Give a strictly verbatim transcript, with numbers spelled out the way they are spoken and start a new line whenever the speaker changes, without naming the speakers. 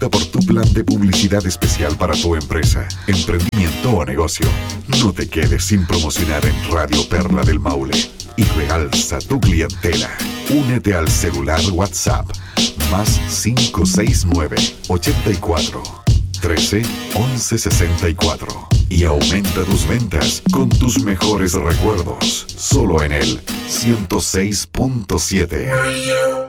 Opta por tu plan de publicidad especial para tu empresa, emprendimiento o negocio. No te quedes sin promocionar en Radio Perla del Maule y realza tu clientela. Únete al celular WhatsApp más cinco seis nueve, ochenta y cuatro, trece, once sesenta y cuatro y aumenta tus ventas con tus mejores recuerdos. Solo en el ciento seis punto siete.